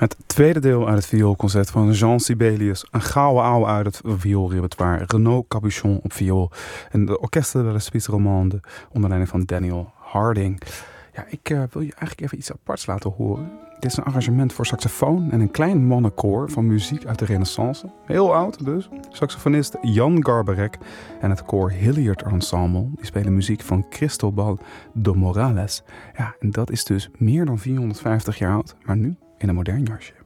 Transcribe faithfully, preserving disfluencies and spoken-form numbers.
Het tweede deel uit het vioolconcert van Jean Sibelius. Een gouden ouwe uit het vioolrepertoire. Renaud Capuçon op viool. En de Orchestre de la Suisse Romande onder leiding van Daniel Harding. Ja, ik uh, wil je eigenlijk even iets aparts laten horen. Dit is een arrangement voor saxofoon en een klein mannenkoor van muziek uit de Renaissance. Heel oud dus. Saxofonist Jan Garbarek en het koor Hilliard Ensemble. Die spelen muziek van Cristobal de Morales. Ja, en dat is dus meer dan vierhonderdvijftig jaar oud, maar nu in een modern jasje.